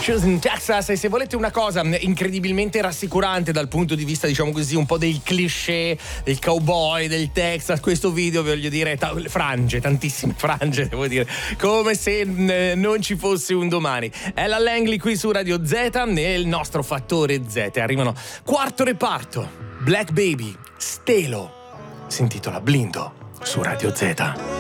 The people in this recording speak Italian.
Shoes in Texas. E se volete una cosa incredibilmente rassicurante dal punto di vista, diciamo così, un po' del cliché del cowboy del Texas, questo video, voglio dire, frange, tantissime frange, devo dire, come se non ci fosse un domani. È la Langley qui su Radio Z, nel nostro fattore Z. Arrivano quarto reparto, Black Baby, Stelo, si intitola Blindo su Radio Z.